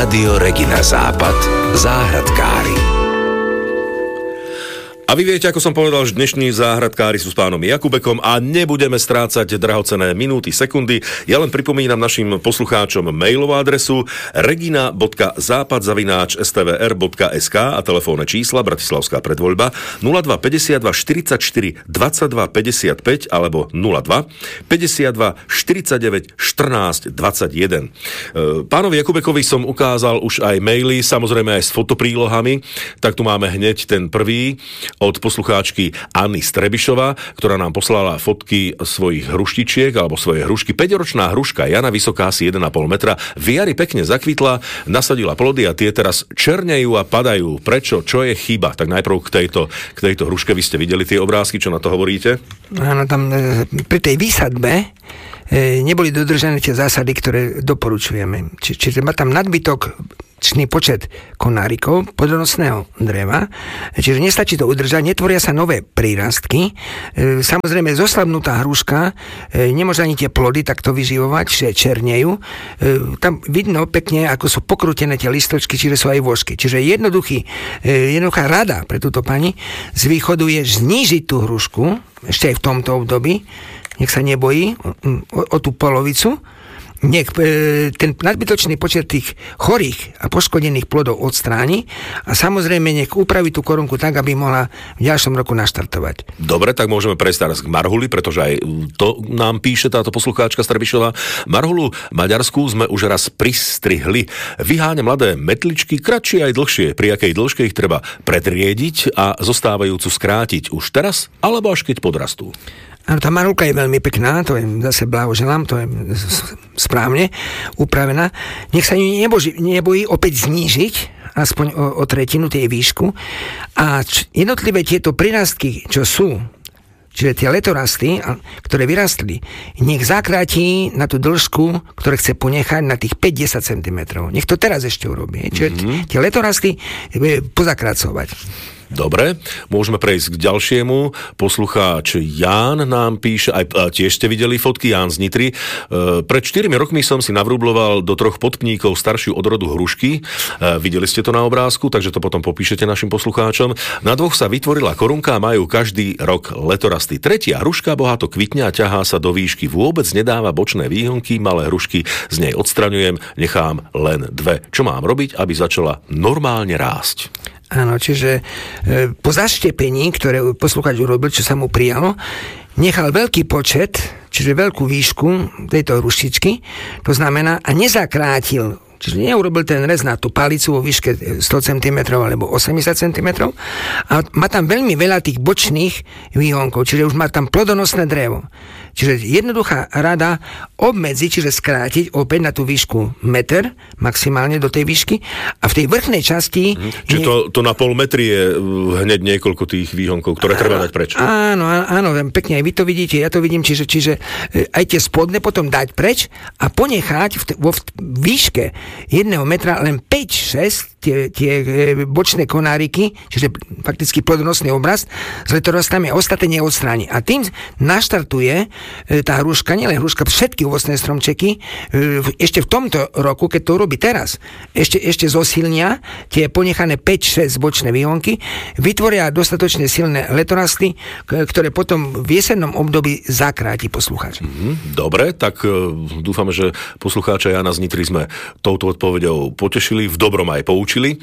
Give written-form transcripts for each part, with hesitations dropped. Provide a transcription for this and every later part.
Rádio Regina Západ, záhradkári. A vy viete, ako som povedal, že dnešní záhradkári sú s pánom Jakubekom a nebudeme strácať drahocenné minúty, sekundy. Ja len pripomínam našim poslucháčom mailovú adresu regina.západ@stvr.sk a telefónne čísla Bratislavská predvoľba 02 52 44 22 55 alebo 02 52 49 14 21. Pánovi Jakubekovi som ukázal už aj maily, samozrejme aj s fotoprílohami, tak tu máme hneď ten prvý od poslucháčky Anny Strebišova, ktorá nám poslala fotky svojich hruštičiek alebo svojej hrušky. 5-ročná hruška Jana, vysoká asi 1,5 metra, v jari pekne zakvitla, nasadila plody a tie teraz černejú a padajú. Prečo? Čo je chyba? Tak najprv k tejto hruške. Vy ste videli tie obrázky, čo na to hovoríte? Áno, tam pri tej výsadbe neboli dodržané tie zásady, ktoré doporučujeme. Čiže má tam nadbytok počet konárikov plodonosného dreva, čiže nestačí to udržať, netvoria sa nové prírastky. Samozrejme, zoslabnutá hruška, nemôže ani tie plody takto vyživovať, že černejú. Tam vidno pekne, ako sú pokrútené tie listočky, čiže sú aj vôžky. Čiže jednoduchá rada pre túto pani z východu je znížiť tú hrušku, ešte aj v tomto období, nech sa nebojí o tú polovicu, nech ten nadbytočný počet tých chorých a poškodených plodov odstráni a samozrejme nech upraví tú korunku tak, aby mohla v ďalšom roku naštartovať. Dobre, tak môžeme prejsť teraz k marhuli, pretože aj to nám píše táto poslucháčka Strebišová. Marhulu maďarskú sme už raz pristrihli. Vyháňa mladé metličky, kratšie aj dlhšie. Pri akej dĺžke ich treba predriediť a zostávajúcu skrátiť už teraz, alebo až keď podrastú? Áno, tá marhulka je veľmi pekná, to je zase blahoželám, to je správne upravená. Nech sa nebojí opäť znížiť, aspoň o tretinu tej výšku. A jednotlivé tieto prirastky, čo sú, čiže tie letorasty, ktoré vyrastli, nech zakráti na tú dĺžku, ktoré chce ponechať na tých 5-10 cm. Nech to teraz ešte urobí. Čiže tie letorasty pozakracovať. Dobre, môžeme prejsť k ďalšiemu. Poslucháč Ján nám píše, aj tiež ste videli fotky, Ján z Nitry. Pred 4 rokmi som si navrúbloval do 3 podpníkov staršiu odrodu hrušky. Videli ste to na obrázku, takže to potom popíšete našim poslucháčom. Na 2 sa vytvorila korunka a majú každý rok letorasty. 3. hruška bohato kvitne a ťahá sa do výšky. Vôbec nedáva bočné výhonky, malé hrušky z nej odstraňujem, nechám len 2. Čo mám robiť, aby začala normálne rásť? Áno, čiže po zaštepení, ktoré poslucháč urobil, čo sa mu prijalo, nechal veľký počet, čiže veľkú výšku tejto hruštičky, to znamená, a nezakrátil, čiže neurobil ten rez na tú palicu vo výške 100 cm alebo 80 cm a má tam veľmi veľa tých bočných výhonkov, čiže už má tam plodonosné drevo. Čiže jednoduchá rada obmedziť, čiže skrátiť opäť na tú výšku meter, maximálne do tej výšky a v tej vrchnej časti... Čiže to na pol metri je hneď niekoľko tých výhonkov, ktoré treba dať preč. Áno, pekne aj vy to vidíte, ja to vidím, čiže aj tie spodne potom dať preč a ponechať vo výške 1 metra len 5-6 tie bočné konáriky, čiže fakticky plodonosný obraz s letorastami a ostatné neodstráni. A tým naštartuje tá hruška, nielen hruška, všetky ovocné stromčeky, ešte v tomto roku, keď to urobí teraz, ešte zosilnia tie ponechané 5-6 bočné výhonky, vytvoria dostatočne silné letorasty, ktoré potom v jesennom období zakráti poslucháč. Dobre, tak dúfame, že poslucháča Jana z Nitry sme touto odpoveďou potešili, v dobrom aj poučili.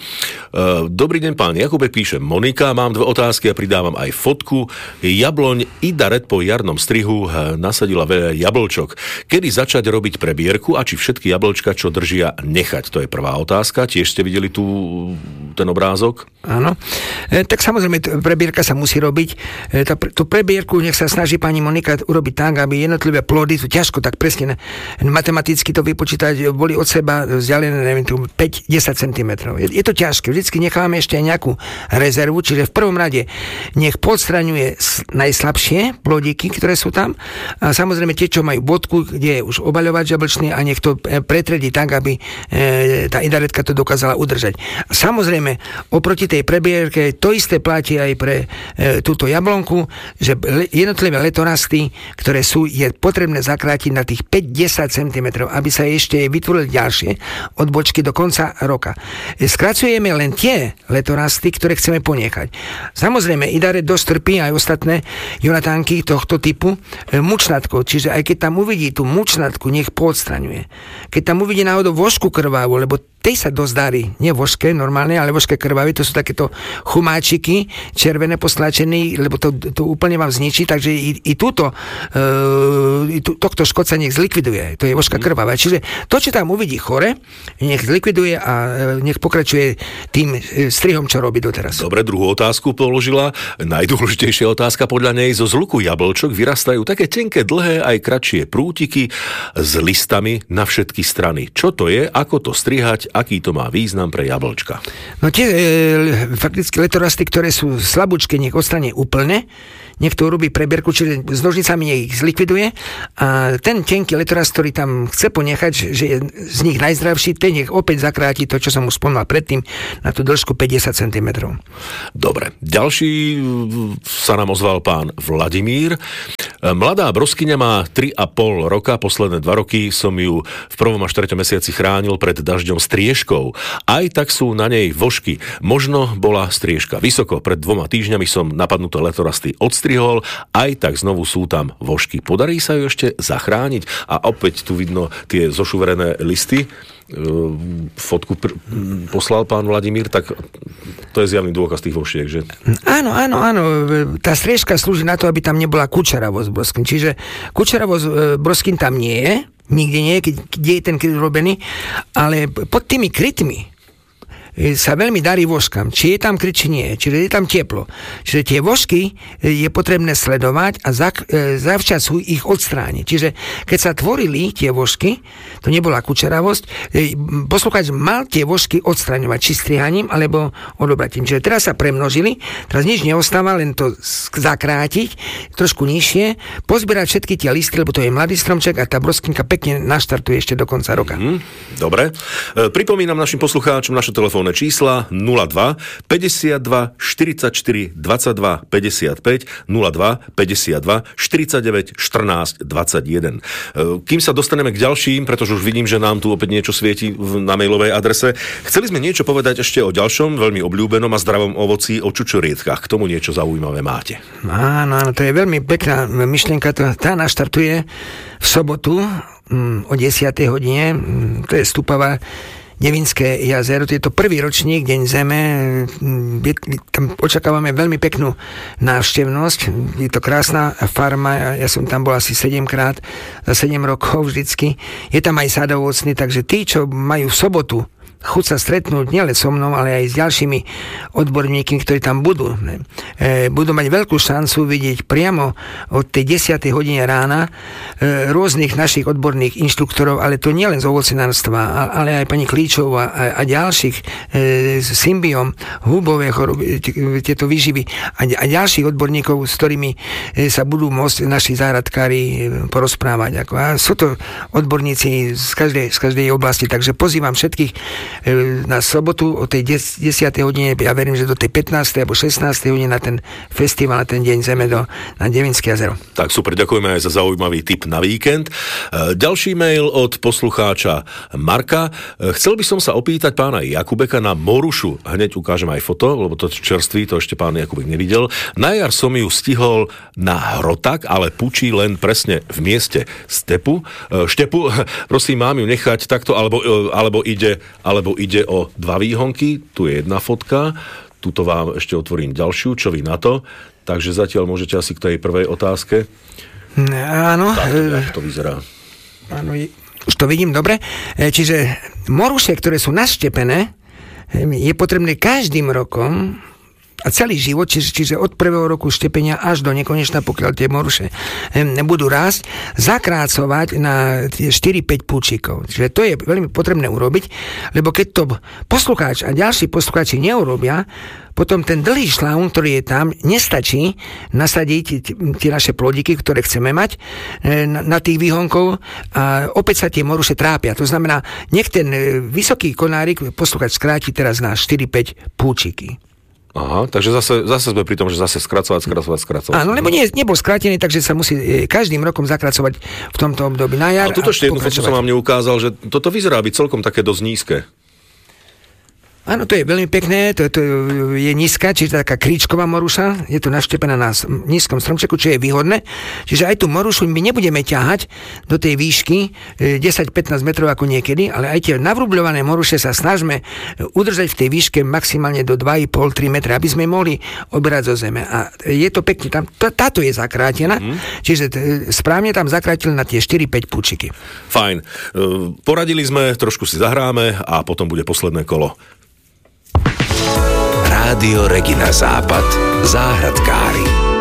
Dobrý deň, pán Jakubek, píše Monika, mám 2 otázky a pridávam aj fotku. Jabloň Ida Red po jarnom strihu nasadila veľa jablčok. Kedy začať robiť prebierku a či všetky jablčka, čo držia, nechať? To je prvá otázka. Tiež ste videli ten obrázok? Áno. Tak samozrejme, prebierka sa musí robiť. Tú prebierku nech sa snaží pani Monika urobiť tak, aby jednotlivé plody, to ťažko tak presne matematicky to vypočítať, boli od seba vzdialené, neviem, 5-10 cm. Je to ťažké. Vždycky nechávame ešte aj nejakú rezervu, čiže v prvom rade nech podstraňuje najslabšie plodíky, ktoré sú tam. A samozrejme tie, čo majú bodku, kde je už obaľovač jablčný, a nech to pretredí tak, aby tá idaretka to dokázala udržať. A samozrejme, oproti tej prebierke to isté platí aj pre túto jablonku, že jednotlivé letorasty, ktoré sú, je potrebné zakrátiť na tých 5-10 cm, aby sa ešte vytvorili ďalšie odbočky do konca roka. Skracujeme len tie letorasty, ktoré chceme ponechať. Samozrejme, idaret dosť trpí aj ostatné jonatánky tohto typu mučnatko, čiže aj keď tam uvidí tú mučnatku, nech poodstraňuje. Keď tam uvidí náhodou vošku krvavú, lebo tej sa dosť darí, nie voške normálne, ale voške krvavé, to sú takéto chumáčiky, červené postlačené, lebo to úplne vám zničí, takže i tohto škodca nech zlikviduje, to je voška krvavá. Čiže to, čo tam uvidí chore, nech zlikviduje a nech pokračuje tým strihom, čo robí doteraz. Dobre, druhú otázku položila. Najdôležitejšia otázka podľa nej: zo zluku jablčok vyrastajú také tenké, dlhé aj kratšie prútiky s listami na všetky strany. Čo to je, ako to strihať, aký to má význam pre jablčka? No tie fakticky letorasty, ktoré sú slabúčke, nech odstrane úplne, nech to urobí prebierku, čiže s nožnicami nech ich zlikviduje, a ten tenký letorast, ktorý tam chce ponechať, že je z nich najzdravší, ten nech opäť zakráti to, čo som už spomínal predtým, na tú dĺžku 50 cm. Dobre, ďalší sa nám ozval pán Vladimír. Mladá broskyňa má 3,5 roka, posledné 2 roky som ju v 1. až 3. mesiaci chránil pred dažďom strieškou. Aj tak sú na nej vožky. Možno bola strieška vysoko. Pred 2 týždňami som napadnuté letorasty odstrihol, aj tak znovu sú tam vožky. Podarí sa ju ešte zachrániť? A opäť tu vidno tie zošuverené listy. Fotku poslal pán Vladimír, tak to je zjavný dôkaz tých vošiek, že? Áno. Tá strieška slúži na to, aby tam nebola kučeravosť broskyn. Čiže kučeravosť broskyn tam nie je, nikde nie je, kde je ten kryt robený, ale pod tými krytmi sa veľmi darí vožkám, či je tam kryt, či nie, čiže je tam teplo. Čiže tie vožky je potrebné sledovať a zavčasu ich odstrániť. Čiže keď sa tvorili tie vožky, to nebola kučeravosť, poslucháč mal tie vožky odstraňovať, či strihaním, alebo odobratím. Čiže teraz sa premnožili, teraz nič neostáva, len to zakrátiť, trošku nižšie, pozbierať všetky tie listy, lebo to je mladý stromček a tá broskynka pekne naštartuje ešte do konca roka. Dobre. Pripomínam našim poslucháčom naše telefónne čísla 02 52 44 22 55 02 52 49 14 21. Kým sa dostaneme k ďalším, pretože už vidím, že nám tu opäť niečo svieti na mailovej adrese, chceli sme niečo povedať ešte o ďalšom veľmi obľúbenom a zdravom ovoci, o čučorietkach. K tomu niečo zaujímavé máte? Áno, to je veľmi pekná myšlienka, tá naštartuje v sobotu o 10. hodine, to je Stupava, Nevinské jazero, to je to prvý ročník, Deň Zeme, tam očakávame veľmi peknú návštevnosť, je to krásna farma, ja som tam bol asi 7-krát za 7 rokov vždycky, je tam aj sadovocný, takže tí, čo majú v sobotu chuť sa stretnúť nielen so mnou, ale aj s ďalšími odborníkmi, ktorí tam budú mať veľkú šancu vidieť priamo od tej 10. hodine rána rôznych našich odborných inštruktorov, ale to nielen z ovocinárstva, ale aj pani Klíčová a ďalších symbiom, húbové choroby, tieto výživy a ďalších odborníkov, s ktorými sa budú môcť naši záhradkári porozprávať. A sú to odborníci z každej oblasti, takže pozývam všetkých na sobotu o tej 10. hodine, ja verím, že do tej 15. alebo 16. hodine na ten festival, na ten Deň Zeme na Devinské jazero. Tak super, ďakujeme aj za zaujímavý tip na víkend. Ďalší mail od poslucháča Marka. Chcel by som sa opýtať pána Jakubeka na morušu. Hneď ukážem aj foto, lebo to čerství, to ešte pán Jakubek nevidel. Na jar som ju stihol na hrotak, ale pučí len presne v mieste štepu. Prosím, mám ju nechať takto, alebo ide o 2 výhonky. Tu je jedna fotka. Tuto vám ešte otvorím ďalšiu, čo vy na to. Takže zatiaľ môžete asi k tej prvej otázke. Áno. Tak to vyzerá. Áno, už to vidím dobre. Čiže moruše, ktoré sú naštepené, je potrebné každým rokom a celý život, čiže od prvého roku štepenia až do nekonečna, pokiaľ tie moruše budú rásť, zakrácovať na 4-5 púčikov. Čiže to je veľmi potrebné urobiť, lebo keď to poslucháč a ďalší poslucháči neurobia, potom ten dlhý šlaún, ktorý je tam, nestačí nasadiť tie naše plodiky, ktoré chceme mať na tých výhonkov a opäť sa tie moruše trápia. To znamená, nech ten vysoký konárik poslucháč skráti teraz na 4-5 púčiky. Aha, takže zase sme pri tom, že zase skracovať. Áno, lebo nebol skrátený, takže sa musí každým rokom zakracovať v tomto období na jar. A tuto ešte jednu fotku som vám neukázal, že toto vyzerá byť celkom také dosť nízke. Áno, to je veľmi pekné, to je nízka, čiže taká kríčková moruša, je to naštepená na nízkom stromčeku, čo je výhodné. Čiže aj tú morušu my nebudeme ťahať do tej výšky 10-15 metrov ako niekedy, ale aj tie navrubľované moruše sa snažme udržať v tej výške maximálne do 2,5-3 metra, aby sme mohli oberať zo zeme. A je to pekne, táto je zakrátená, čiže správne tam zakrátil na tie 4-5 púčiky. Fajn. Poradili sme, trošku si zahráme a potom bude posledné kolo. Rádio Regina Západ. Záhradkári.